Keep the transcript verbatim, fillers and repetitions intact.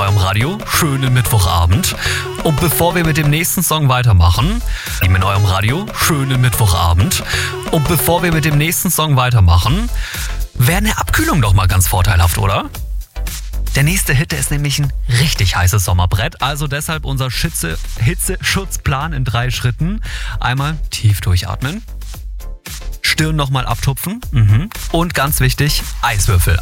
eurem Radio. Schönen Mittwochabend. Und bevor wir mit dem nächsten Song weitermachen, in eurem Radio. Schönen Mittwochabend. Und bevor wir mit dem nächsten Song weitermachen, wäre eine Abkühlung doch mal ganz vorteilhaft, oder? Der nächste Hit, der ist nämlich ein richtig heißes Sommerbrett. Also deshalb unser Schitze, Hitzeschutzplan in drei Schritten. Einmal tief durchatmen. Stirn nochmal abtupfen. Mhm. Und ganz wichtig, Eiswürfel.